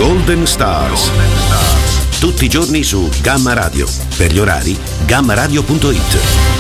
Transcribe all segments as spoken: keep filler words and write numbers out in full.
Golden Stars. Tutti i giorni su Gamma Radio. Per gli orari, gamma radio punto it.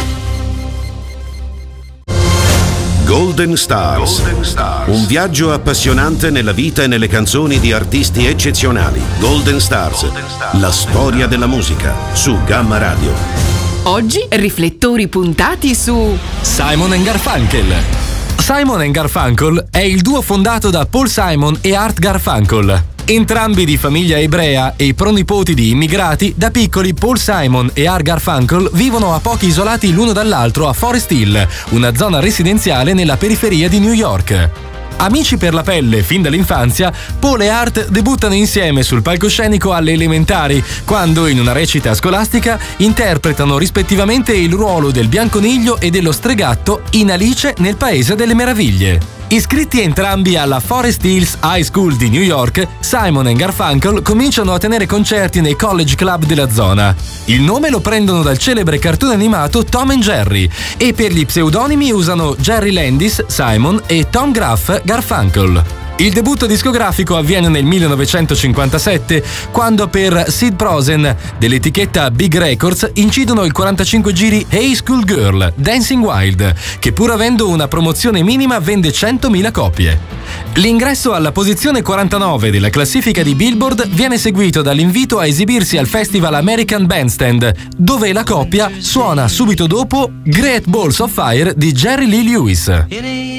Golden Stars. Golden Stars. Un viaggio appassionante nella vita e nelle canzoni di artisti eccezionali. Golden Stars. Golden Stars. La storia della musica su Gamma Radio. Oggi riflettori puntati su Simon and Garfunkel. Simon and Garfunkel è il duo fondato da Paul Simon e Art Garfunkel. Entrambi di famiglia ebrea e pronipoti di immigrati, da piccoli Paul Simon e Art Garfunkel vivono a pochi isolati l'uno dall'altro a Forest Hill, una zona residenziale nella periferia di New York. Amici per la pelle fin dall'infanzia, Paul e Art debuttano insieme sul palcoscenico alle elementari, quando in una recita scolastica interpretano rispettivamente il ruolo del bianconiglio e dello stregatto in Alice nel Paese delle Meraviglie. Iscritti entrambi alla Forest Hills High School di New York, Simon and Garfunkel cominciano a tenere concerti nei college club della zona. Il nome lo prendono dal celebre cartone animato Tom and Jerry e per gli pseudonimi usano Jerry Landis, Simon e Tom Graff Garfunkel. Il debutto discografico avviene nel millenovecentocinquantasette, quando per Sid Prosen dell'etichetta Big Records incidono il quarantacinque giri Hey School Girl, Dancing Wild, che pur avendo una promozione minima vende centomila copie. L'ingresso alla posizione quarantanove della classifica di Billboard viene seguito dall'invito a esibirsi al Festival American Bandstand, dove la coppia suona subito dopo Great Balls of Fire di Jerry Lee Lewis.